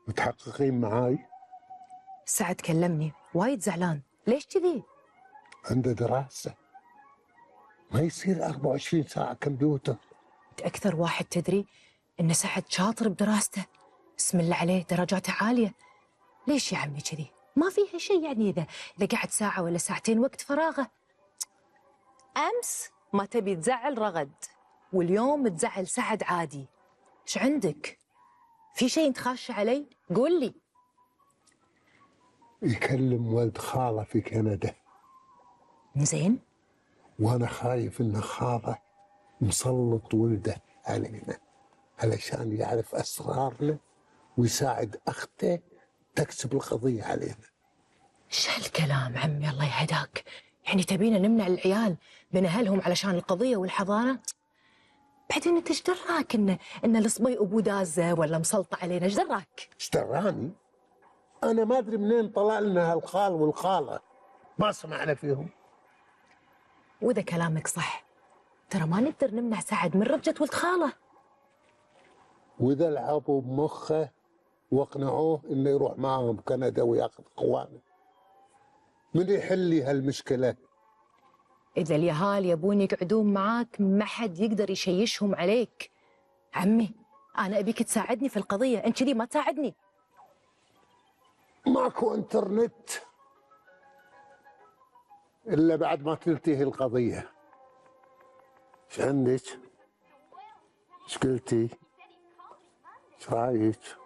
متحققين معاي؟ سعد كلمني وايد زعلان. ليش كذي؟ عنده دراسة، ما يصير 24 ساعة كمبيوتر. انت اكثر واحد تدري ان سعد شاطر بدراسته، بسم الله عليه درجاته عالية. ليش يا عمي كذي؟ ما فيها شيء يعني اذا قعد ساعة ولا ساعتين وقت فراغه. امس ما تبي تزعل رغد، واليوم تزعل سعد عادي. ايش عندك؟ في شيء انت خاشه علي؟ قول لي. يكلم ولد خاله في كندا. زين. وانا خايف ان خاله مسلط ولده علينا علشان يعرف اسرارنا ويساعد اخته تكسب القضيه علينا. ايش هالكلام عمي الله يهداك؟ يعني تبينا نمنع العيال من اهلهم علشان القضيه والحضانه؟ بعدين انت ايش دراك ان الصبي ابو دازه ولا مسلطه علينا؟ ايش دراك؟ ايش دراني؟ انا ما ادري منين طلع لنا هالخال والخاله، ما سمعنا فيهم. واذا كلامك صح ترى ما نقدر نمنع سعد من رجة ولد خاله. واذا لعبوا بمخه واقنعوه انه يروح معهم كندا وياخذ اخوانه، من يحل لي هالمشكله؟ اذا اليهال يبون يقعدون معاك ما حد يقدر يشيشهم عليك. عمي انا ابيك تساعدني في القضيه، انت كذي ما تساعدني. ماكو انترنت الا بعد ما تنتهي القضيه. ايش عندك؟ ايش قلتي؟ ايش رايك؟